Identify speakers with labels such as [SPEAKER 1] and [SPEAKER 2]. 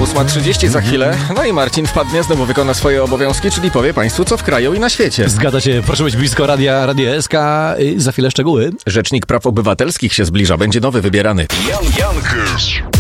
[SPEAKER 1] 8:30 za chwilę. No i Marcin wpadnie, znowu wykona swoje obowiązki, czyli powie Państwu, co w kraju i na świecie.
[SPEAKER 2] Zgadza się, proszę być blisko Radio SK. Za chwilę szczegóły.
[SPEAKER 1] Rzecznik Praw Obywatelskich się zbliża, będzie nowy wybierany.
[SPEAKER 3] Jan Jankes.